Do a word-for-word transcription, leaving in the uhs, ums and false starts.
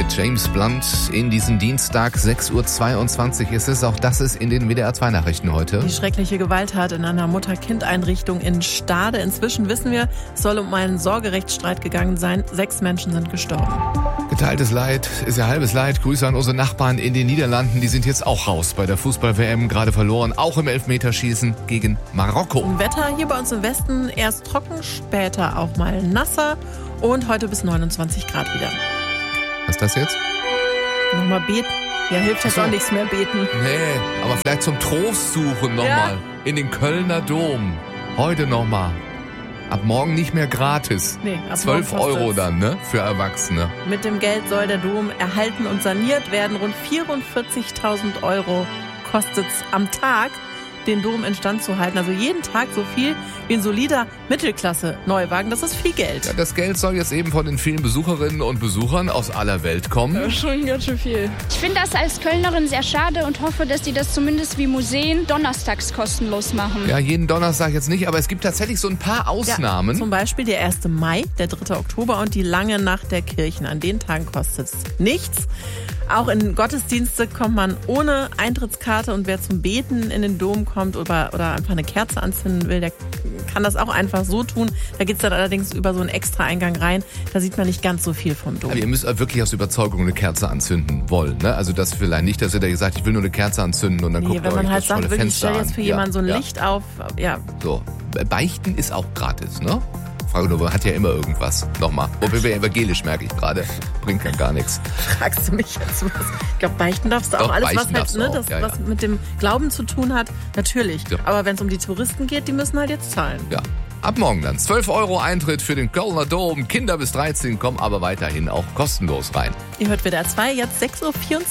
mit James Blunt in diesen Dienstag. sechs Uhr zweiundzwanzig ist es. Auch das ist in den W D R zwei Nachrichten heute. Die schreckliche Gewalttat in einer Mutter-Kind-Einrichtung in Stade. Inzwischen wissen wir, es soll um einen Sorgerechtsstreit gegangen sein. Sechs Menschen sind gestorben. Geteiltes Leid ist ja halbes Leid. Grüße an unsere Nachbarn in den Niederlanden. Die sind jetzt auch raus bei der Fußball-W M. Gerade verloren, auch im Elfmeterschießen gegen Marokko. Im Wetter hier bei uns im Westen erst trocken, später auch mal nasser. Und heute bis neunundzwanzig Grad wieder. Was ist das jetzt? Nochmal beten. Ja, hilft jetzt Ach so. auch nichts mehr beten. Nee, aber vielleicht zum Trost suchen nochmal. Ja. In den Kölner Dom. Heute nochmal. Ab morgen nicht mehr gratis. Nee, ab zwölf morgen kostet's. Euro dann, ne? Für Erwachsene. Mit dem Geld soll der Dom erhalten und saniert werden. Rund vierundvierzigtausend Euro kostet es am Tag, den Dom instand zu halten. Also jeden Tag so viel wie ein solider Mittelklasse-Neuwagen. Das ist viel Geld. Ja, das Geld soll jetzt eben von den vielen Besucherinnen und Besuchern aus aller Welt kommen. Ja, schon ganz schön viel. Ich finde das als Kölnerin sehr schade und hoffe, dass die das zumindest wie Museen donnerstags kostenlos machen. Ja, jeden Donnerstag jetzt nicht, aber es gibt tatsächlich so ein paar Ausnahmen. Ja, zum Beispiel der erste Mai, der dritte Oktober und die lange Nacht der Kirchen. An den Tagen kostet es nichts. Auch in Gottesdienste kommt man ohne Eintrittskarte und wer zum Beten in den Dom kommt oder, oder einfach eine Kerze anzünden will, der kann das auch einfach so tun. Da geht es dann allerdings über so einen extra Eingang rein. Da sieht man nicht ganz so viel vom Dom. Aber ihr müsst wirklich aus Überzeugung eine Kerze anzünden wollen, ne? Also das vielleicht nicht, dass ihr da gesagt, ich will nur eine Kerze anzünden und dann Nee, guckt ihr wenn man euch halt das sagt, tolle wirklich, ich Fenster stelle an. jetzt für Ja, jemanden so ein ja. Licht auf. Ja, So, Beichten ist auch gratis, ne? Frage nur, hat ja immer irgendwas. Nochmal. Wobei wir evangelisch, merke ich gerade. Bringt ja gar nichts. fragst du mich jetzt was? Ich glaube, beichten darfst du Doch, auch. Alles, was, beichten halt, darfst du ne, auch. das, Ja, ja. was mit dem Glauben zu tun hat, natürlich. Ja. Aber wenn es um die Touristen geht, die müssen halt jetzt zahlen. Ja. Ab morgen dann. zwölf Euro Eintritt für den Kölner Dom. Kinder bis dreizehn kommen aber weiterhin auch kostenlos rein. Ihr hört W D R zwei, jetzt sechs Uhr vierundzwanzig.